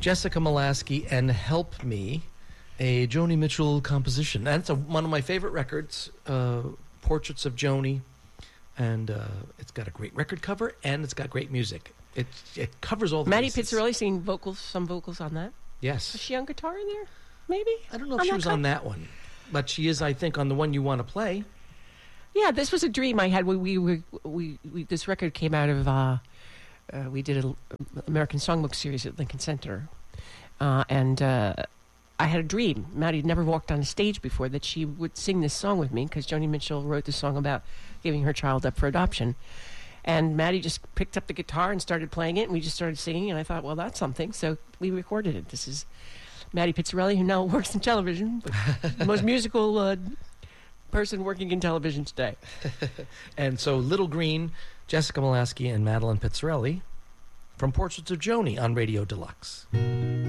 Jessica Molaskey and Help Me, a Joni Mitchell composition. That's one of my favorite records, Portraits of Joni. And it's got a great record cover, and it's got great music. It covers all the Maddie bases. Pizzarelli singing some vocals on that. Yes. Was she on guitar in there? Maybe? I don't know if she was on that one. But she is, I think, on the one you want to play. Yeah, this was a dream I had. This record came out of, we did an American Songbook series at Lincoln Center. And I had a dream. Maddie had never walked on a stage before that she would sing this song with me because Joni Mitchell wrote the song about giving her child up for adoption. And Maddie just picked up the guitar and started playing it, and we just started singing, and I thought, well, that's something. So we recorded it. This is Maddie Pizzarelli, who now works in television, but the most musical person working in television today. And so Little Green, Jessica Molaskey, and Madeline Pizzarelli from Portraits of Joni on Radio Deluxe.